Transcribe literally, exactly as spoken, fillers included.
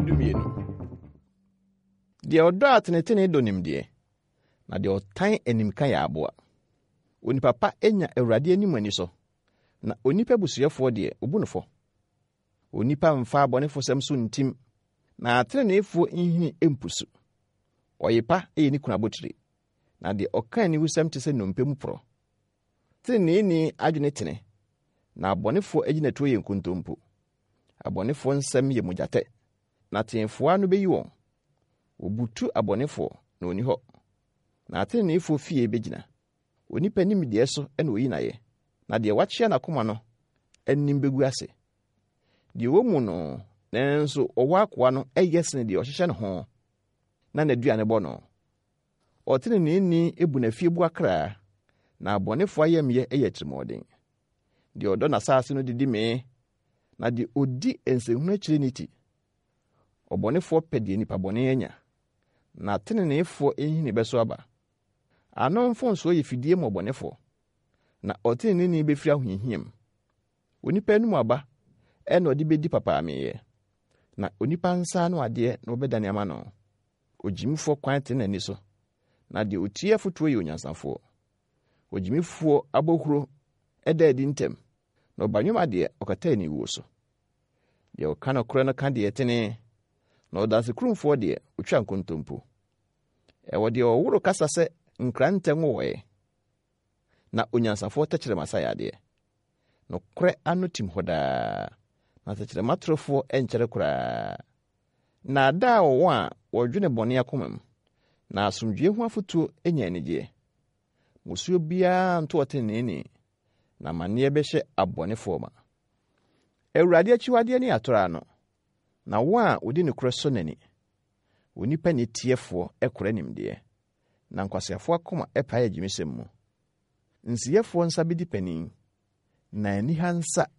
dumienu. De odo atenetene do nimde. Na de otan animka ya aboa. Onipa pa enya Awurade anim ani so. Na onipa busuafo de obunufo. Onipa mfa abonefo sem so ntim. Na atenefo nhini empusu. Oyepa eyi ni kuna botire. Na de okan ni wusam te se nompemu pro. Tene ni adwene tene. Na abonefo agina to ye nkontompo. Abonefo nsem ye mujate. Na tenfo anu beyi won. Obutu abonefo na oni ho. Na atenefo fie begina. Onipa nim de so ena oyi na ye. Na de wachia na koma no anim begu ase. De wo mu no nanso owa akwa no eyesene de ohihye ne ho. Na na duane bo no. Otene ne ni ebu na fie bu akra. Na abonefo ayemye eyetrimoden. De odo na saase no didi me. Na de odi ensehunu akire niti. Obonefo pede nipa bone anya. Na tenenefo ehini beso aba. Ano mfonso ye fidie mo obonefo. Na otene ni befiri ahohiem. Onipa enu aba e na odi bedi papa ameye. Na onipa nsa no ade na obedane ama no. Ojimifo kwan tene ni so. Na de otie foto ye onyansafo. Ojimifo abohuro eda edi ntem. Na obanyoma de okata ni wo so. De okana kro na kan de tene. Na odanse krumfo de otwa nkontompo. E wo de owuro kasa se nkranten woe. Na onyansafo techere masaya de. No kre anu tim hoda. Na techere matrofo enchere kura. Na da wo a wodwene bone akomam. Na asomdwe hu afotuo enya anigye. Musuo bia nto otenene. Na mane behye abonefo ma. Awurade achiwade ni atora no. Na wo a odi ne kro so nani. Onipa ne tiefo ekora nimde. Na nkwasiafo akoma epa ya jimisem mu. Nsiyefo nsa bidi panin. Na ani hansa